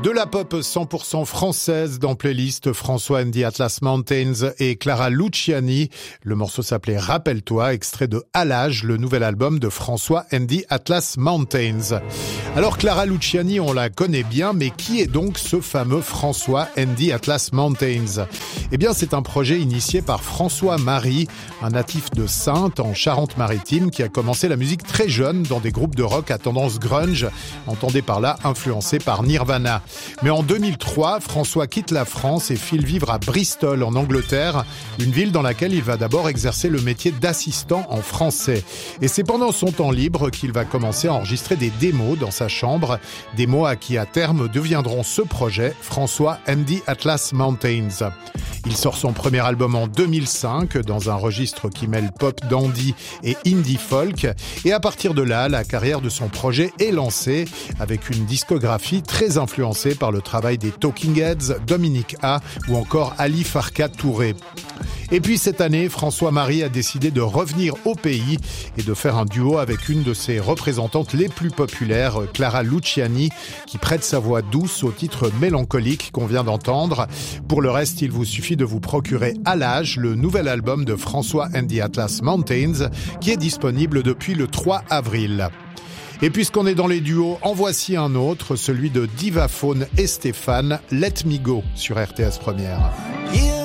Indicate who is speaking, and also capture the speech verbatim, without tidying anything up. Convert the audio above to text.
Speaker 1: De la pop cent pour cent française dans playlist François and the Atlas Mountains et Clara Luciani. Le morceau s'appelait Rappelle-toi, extrait de À l'âge, le nouvel album de François and the Atlas Mountains. Alors Clara Luciani, on la connaît bien, mais qui est donc ce fameux François and the Atlas Mountains ? Eh bien, c'est un projet initié par François Marie, un natif de Saintes en Charente-Maritime qui a commencé la musique très jeune dans des groupes de rock à tendance grunge, entendez par là influencé par Nirvana. Mais en deux mille trois, François quitte la France et file vivre à Bristol en Angleterre, une ville dans laquelle il va d'abord exercer le métier d'assistant en français. Et c'est pendant son temps libre qu'il va commencer à enregistrer des démos dans sa chambre, démos à qui à terme deviendront ce projet, François and the Atlas Mountains. Il sort son premier album en deux mille cinq dans un registre qui mêle pop dandy et indie folk. Et à partir de là, la carrière de son projet est lancée avec une discographie très influencée par le travail des Talking Heads, Dominique A ou encore Ali Farka Touré. Et puis cette année, François Marie a décidé de revenir au pays et de faire un duo avec une de ses représentantes les plus populaires, Clara Luciani, qui prête sa voix douce au titre mélancolique qu'on vient d'entendre. Pour le reste, il vous suffit de vous procurer À l'âge, le nouvel album de François and the Atlas Mountains, qui est disponible depuis le trois avril. Et puisqu'on est dans les duos, en voici un autre, celui de Divaphone et Stéphane, Let Me Go sur R T S Première.
Speaker 2: Yeah.